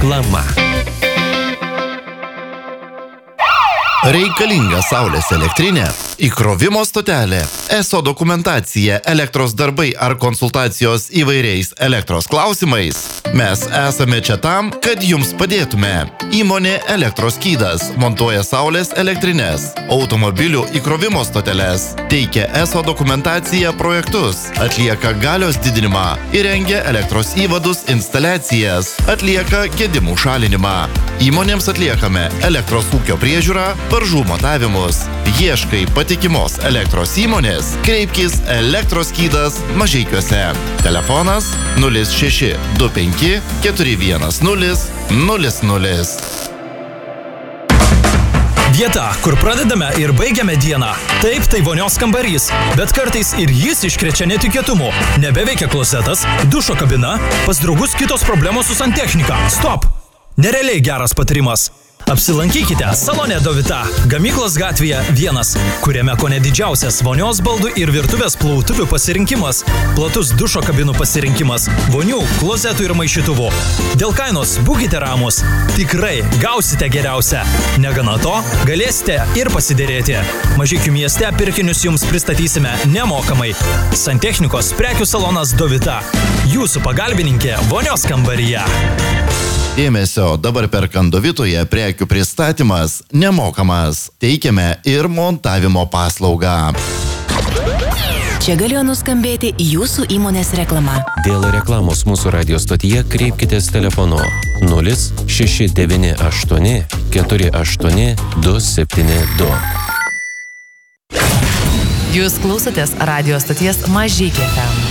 Reklama. Reikalinga saulės elektrinė, įkrovimo stotelė, ESO dokumentacija, elektros darbai ar konsultacijos įvairiais elektros klausimais. Mes esame čia tam, kad jums padėtume. Įmonė Elektros skydas montuoja saulės elektrinės, automobilių įkrovimo stoteles, teikia ESO dokumentaciją projektus, atlieka galios didinimą, įrengia elektros įvadus instaliacijas, atlieka gedimų šalinimą. Įmonėms atliekame elektros ūkio priežiūrą, varžų matavimus. Ieškai patikimos elektros įmonės, kreipkis Elektros skydas Mažeikiuose. Telefonas 0625 410 00. Vieta, kur pradedame ir baigiame dieną. Taip, tai vonios kambarys, bet kartais ir jis iškrečia netikėtumų. Nebeveikia klozetas, dušo kabina, pas draugus kitos problemos su santechnika. Stop! Nerealiai geras patarimas. Apsilankykite salone Dovita, Gamyklos gatvėje 1, kuriame kone didžiausias vonios baldų ir virtuvės plautuvių pasirinkimas, platus dušo kabinų pasirinkimas, vonių, klozetų ir maišytuvų. Dėl kainos būkite ramus, tikrai gausite geriausią. Negana to, galėsite ir pasidėrėti. Mažeikių mieste pirkinius jums pristatysime nemokamai. Santechnikos prekių salonas Dovita, jūsų pagalbininkė vonios kambaryje. Dėmesio, dabar perkant Dovitoje prekių pristatymas nemokamas. Teikiame ir montavimo paslaugą. Čia galėjo nuskambėti jūsų įmonės reklama. Dėl reklamos mūsų radio stotyje kreipkitės telefonu 0698 48 272. Jūs klausotės radio stoties Mažeikiai FM.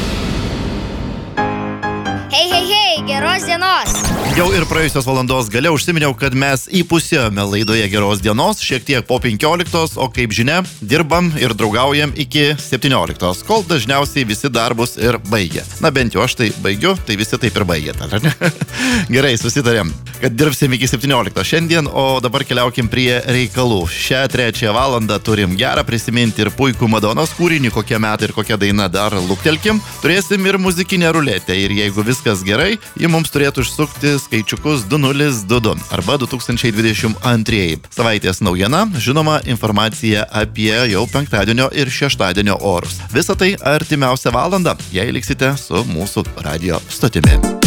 Hei, geros dienos! Jau ir praėjusios valandos gale užsiminiau, kad mes įpusėjome laidoje geros dienos, šiek tiek po 15, o kaip žinia, dirbam ir draugaujam iki 17, kol dažniausiai visi darbus ir baigia. Na bent jau aš tai baigiu, tai visi taip ir baigė. Gerai, susitarėm, kad dirbsim iki 17 šiandien, o dabar keliaukim prie reikalų. Šią 3 valandą turim gerą prisiminti ir puikų Madonos kūrinį, kokie metai ir kokia daina dar luktelkim. Turėsim ir muzikinę ruletę ir jeigu viskas gerai, ji mums turėtų išsukti skaičiukus 2022 arba 2022. Savaitės naujiena, žinoma, informacija apie jau penktadienio ir šeštadienio orus. Visą tai artimiausią valandą, jei liksite su mūsų radio stotimi.